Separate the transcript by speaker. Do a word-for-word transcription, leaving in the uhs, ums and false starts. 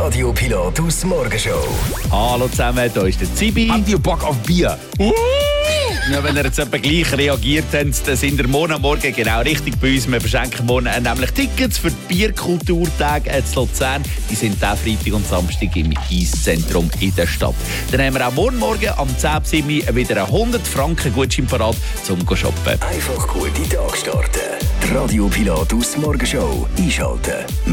Speaker 1: Radio Pilatus Morgenshow.
Speaker 2: Hallo zusammen, hier ist der Zibi.
Speaker 3: Habt ihr Bock auf Bier?
Speaker 2: Uh! Ja, wenn ihr jetzt etwa gleich reagiert habt, dann sind wir morgen am Morgen genau richtig bei uns. Wir verschenken morgen nämlich Tickets für die Bierkulturtage in Luzern. Die sind diesen Freitag und Samstag im Eiszentrum in der Stadt. Dann haben wir auch morgen Morgen am zehn Uhr sieben wieder einen hundert Franken Gutschein parat zum shoppen.
Speaker 1: Einfach gute Tag starten. Die Radio Pilatus Morgenshow einschalten.